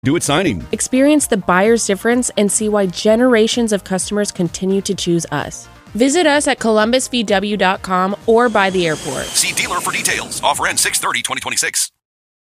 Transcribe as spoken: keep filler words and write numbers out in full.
Do it signing. Experience the buyer's difference and see why generations of customers continue to choose us. Visit us at columbus v w dot com or by the airport. See dealer for details. Offer ends six thirty twenty twenty-six.